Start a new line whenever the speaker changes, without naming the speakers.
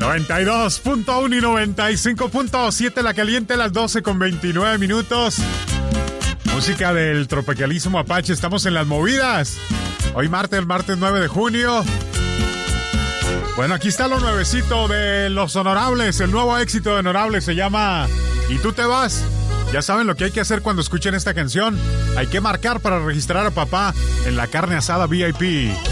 92.1 y 95.7 La Caliente, las 12:29. Música del tropicalísimo Apache. Estamos en las movidas. Hoy martes 9 de junio. Bueno, aquí está lo nuevecito de Los Honorables. El nuevo éxito de Honorables se llama ¿Y tú te vas? Ya saben lo que hay que hacer cuando escuchen esta canción. Hay que marcar para registrar a papá en la carne asada VIP.